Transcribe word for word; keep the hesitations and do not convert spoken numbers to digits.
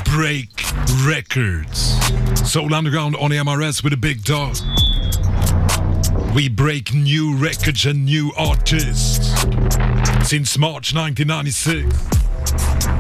break records. Soul Underground on M R S with a big dog. We break new records and new artists. Since March nineteen ninety-six.